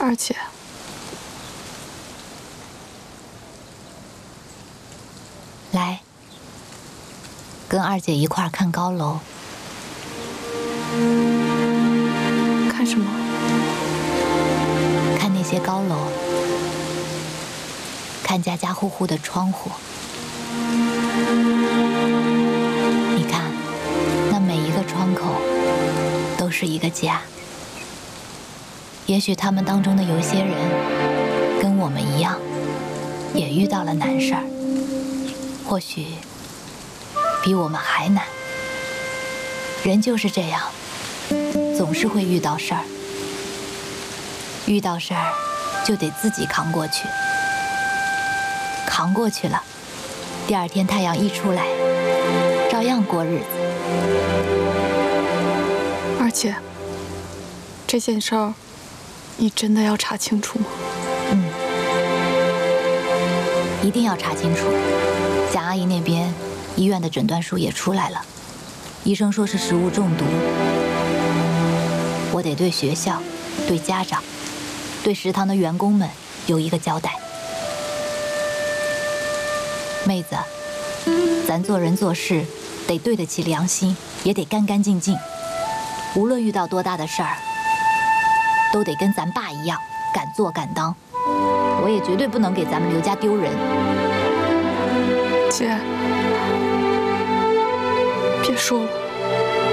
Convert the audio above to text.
二姐， 来，跟二姐一块儿看高楼。 看什么？ 看那些高楼，看家家户户的窗户。你看，那每一个窗口都是一个家。也许他们当中的有些人跟我们一样，也遇到了难事儿，或许比我们还难。人就是这样，总是会遇到事儿，遇到事儿就得自己扛过去，扛过去了，第二天太阳一出来，照样过日子。 二姐，这件事儿，你真的要查清楚吗？ 一定要查清楚。蒋阿姨那边，医院的诊断书也出来了，医生说是食物中毒。我得对学校、对家长、对食堂的员工们有一个交代。妹子，咱做人做事得对得起良心，也得干干净净。无论遇到多大的事儿，都得跟咱爸一样敢做敢当。我也绝对不能给咱们刘家丢人。 姐，别说了。